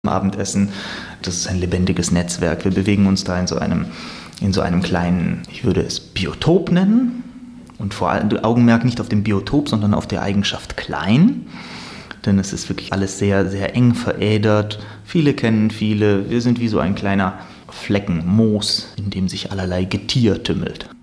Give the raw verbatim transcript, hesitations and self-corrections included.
Abendessen. Das ist ein lebendiges Netzwerk. Wir bewegen uns da in so einem, in so einem kleinen, ich würde es Biotop nennen. Und vor allem Augenmerk nicht auf dem Biotop, sondern auf der Eigenschaft klein. Denn es ist wirklich alles sehr, sehr eng verädert. Viele kennen viele. Wir sind wie so ein kleiner Flecken Moos, in dem sich allerlei Getier tümmelt.